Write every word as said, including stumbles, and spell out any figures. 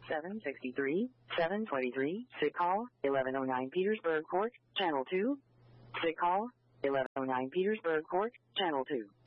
seven sixty-three, seven twenty-three. Sick call, eleven oh nine Petersburg Court, Channel two. Sick call, eleven oh nine Petersburg Court, Channel two.